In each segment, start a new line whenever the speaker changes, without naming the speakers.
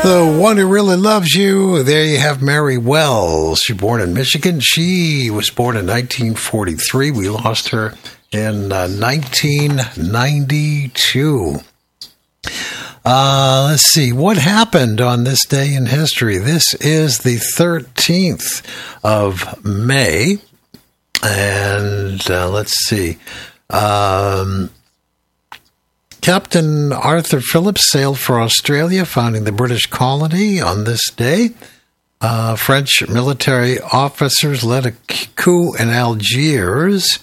The one who really loves you. There you have Mary Wells. She was born in Michigan. She was born in 1943. We lost her in 1992. Let's see. What happened on this day in history? This is the 13th of May. And let's see. Captain Arthur Phillip sailed for Australia, founding the British colony on this day. French military officers led a coup in Algiers.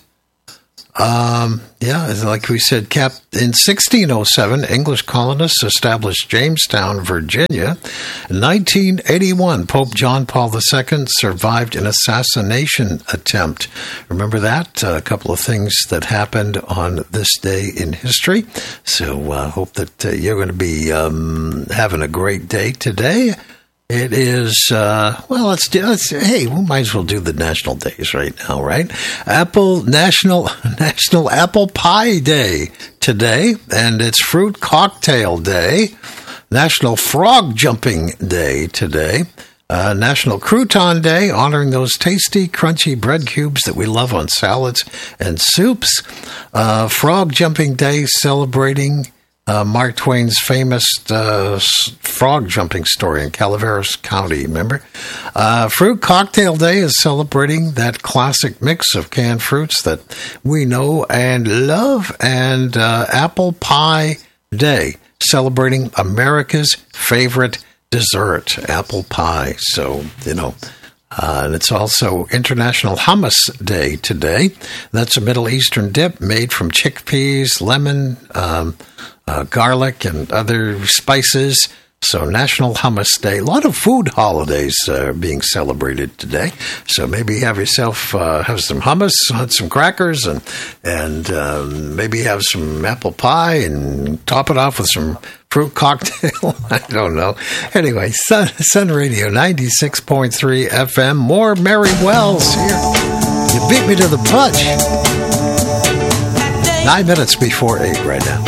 Like we said, in 1607, English colonists established Jamestown, Virginia. In 1981, Pope John Paul II survived an assassination attempt. Remember that? A couple of things that happened on this day in history. So hope that you're going to be having a great day today. It is, hey, we might as well do the national days right now, right? National Apple Pie Day today, and it's Fruit Cocktail Day. National Frog Jumping Day today. National Crouton Day, honoring those tasty, crunchy bread cubes that we love on salads and soups. Frog Jumping Day, celebrating Mark Twain's famous frog jumping story in Calaveras County, remember? Fruit Cocktail Day is celebrating that classic mix of canned fruits that we know and love. And Apple Pie Day, celebrating America's favorite dessert, apple pie. So, and it's also International Hummus Day today. That's a Middle Eastern dip made from chickpeas, lemon, garlic, and other spices. So National Hummus Day. A lot of food holidays are being celebrated today. So maybe have yourself have some hummus, some crackers, and maybe have some apple pie and top it off with some fruit cocktail. I don't know. Anyway, Sun Radio 96.3 FM. More Mary Wells here. You beat me to the punch. 9 minutes before 8 right now.